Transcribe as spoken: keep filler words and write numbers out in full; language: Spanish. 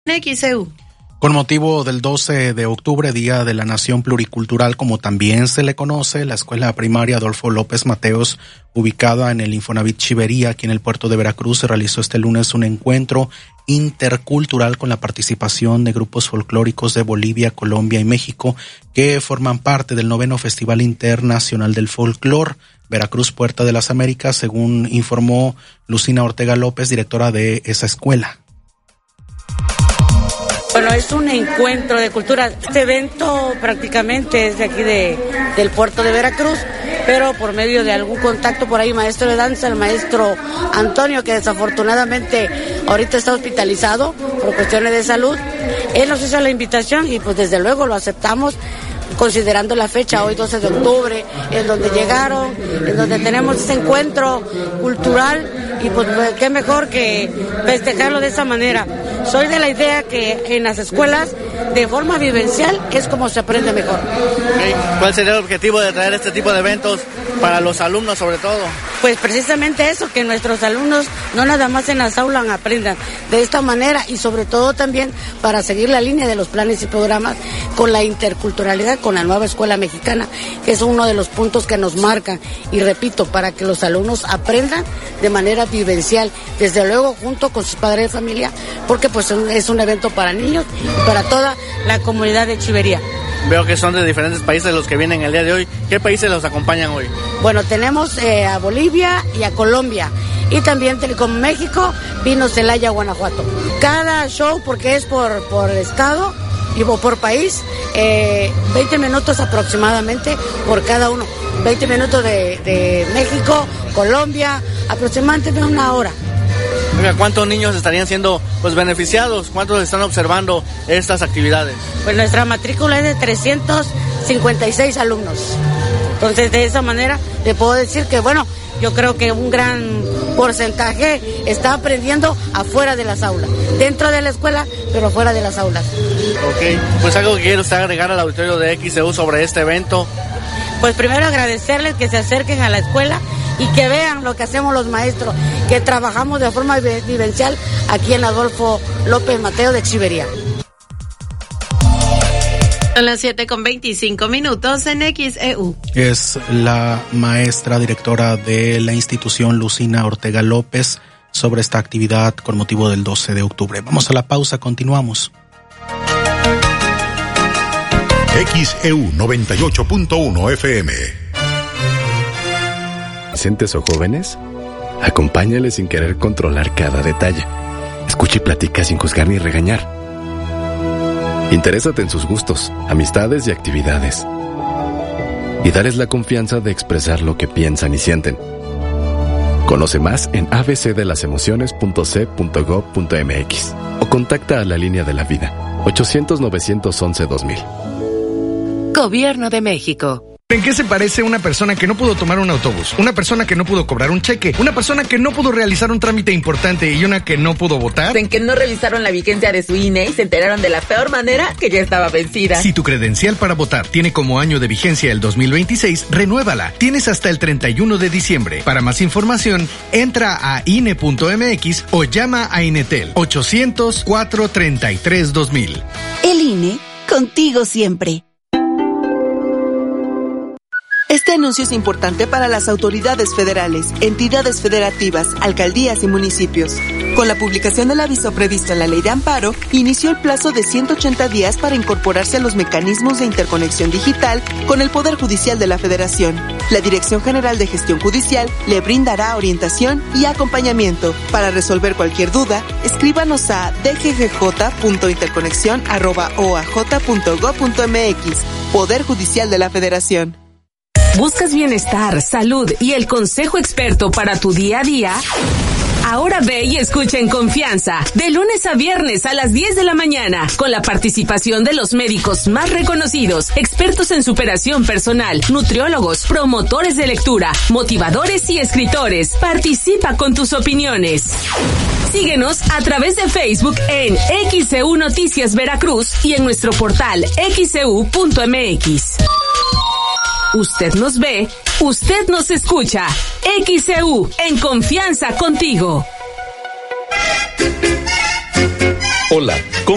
X E U. Con motivo del doce de octubre, Día de la Nación Pluricultural, como también se le conoce, la escuela primaria Adolfo López Mateos, ubicada en el Infonavit Chivería, aquí en el puerto de Veracruz, se realizó este lunes un encuentro intercultural con la participación de grupos folclóricos de Bolivia, Colombia y México, que forman parte del noveno Festival Internacional del Folclor Veracruz Puerta de las Américas, según informó Lucina Ortega López, directora de esa escuela. Bueno, es un encuentro de cultura. Este evento prácticamente es de aquí de, del puerto de Veracruz, pero por medio de algún contacto por ahí, maestro de danza, el maestro Antonio, que desafortunadamente ahorita está hospitalizado por cuestiones de salud, él nos hizo la invitación y pues desde luego lo aceptamos, considerando la fecha, hoy doce de octubre, en donde llegaron, en donde tenemos ese encuentro cultural y pues, pues qué mejor que festejarlo de esa manera. Soy de la idea que en las escuelas, de forma vivencial, es como se aprende mejor. Okay. ¿Cuál sería el objetivo de traer este tipo de eventos para los alumnos sobre todo? Pues precisamente eso, que nuestros alumnos no nada más en las aulas aprendan de esta manera y sobre todo también para seguir la línea de los planes y programas con la interculturalidad, con la nueva escuela mexicana, que es uno de los puntos que nos marcan. Y repito, para que los alumnos aprendan de manera vivencial, desde luego junto con sus padres de familia, porque pues es un evento para niños y para toda la comunidad de Chivería. Veo que son de diferentes países los que vienen el día de hoy. ¿Qué países los acompañan hoy? Bueno, tenemos eh, a Bolivia y a Colombia. Y también Telecom México, vino Celaya, Guanajuato. Cada show, porque es por, por estado y por país, eh, veinte minutos aproximadamente por cada uno. veinte minutos de, de México, Colombia, aproximadamente una hora. ¿Cuántos niños estarían siendo pues beneficiados? ¿Cuántos están observando estas actividades? Pues nuestra matrícula es de trescientos cincuenta y seis alumnos. Entonces, de esa manera, le puedo decir que, bueno, yo creo que un gran porcentaje está aprendiendo afuera de las aulas. Dentro de la escuela, pero fuera de las aulas. Ok, pues algo que quiere usted agregar al auditorio de X E U sobre este evento. Pues primero agradecerles que se acerquen a la escuela y que vean lo que hacemos los maestros, que trabajamos de forma vivencial aquí en Adolfo López Mateo de Chivería. Son las siete con veinticinco minutos en X E U. Es la maestra directora de la institución Lucina Ortega López sobre esta actividad con motivo del doce de octubre. Vamos a la pausa, continuamos. X E U noventa y ocho punto uno F M. ¿Adolescentes o jóvenes? Acompáñales sin querer controlar cada detalle. Escucha y platica sin juzgar ni regañar. Interésate en sus gustos, amistades y actividades. Y dales la confianza de expresar lo que piensan y sienten. Conoce más en a b c de las emociones punto c punto gob punto m x o contacta a la línea de la vida ochocientos novecientos once dos mil. Gobierno de México. ¿En qué se parece una persona que no pudo tomar un autobús, una persona que no pudo cobrar un cheque, una persona que no pudo realizar un trámite importante y una que no pudo votar? En que no revisaron la vigencia de su I N E y se enteraron de la peor manera, que ya estaba vencida. Si tu credencial para votar tiene como año de vigencia el dos mil veintiséis, renuévala. Tienes hasta el treinta y uno de diciembre. Para más información, entra a I N E punto m x o llama a Inetel ochocientos, cuatrocientos treinta y tres, dos mil. El I N E, contigo siempre. Este anuncio es importante para las autoridades federales, entidades federativas, alcaldías y municipios. Con la publicación del aviso previsto en la Ley de Amparo, inició el plazo de ciento ochenta días para incorporarse a los mecanismos de interconexión digital con el Poder Judicial de la Federación. La Dirección General de Gestión Judicial le brindará orientación y acompañamiento. Para resolver cualquier duda, escríbanos a d g g j punto interconexión arroba o a j punto gob punto m x. Poder Judicial de la Federación. ¿Buscas bienestar, salud y el consejo experto para tu día a día? Ahora ve y escucha en confianza, de lunes a viernes a las diez de la mañana, con la participación de los médicos más reconocidos, expertos en superación personal, nutriólogos, promotores de lectura, motivadores y escritores. Participa con tus opiniones. Síguenos a través de Facebook en X E U Noticias Veracruz y en nuestro portal x e u punto m x. Usted nos ve, usted nos escucha. X E U, en confianza contigo. Hola, ¿cómo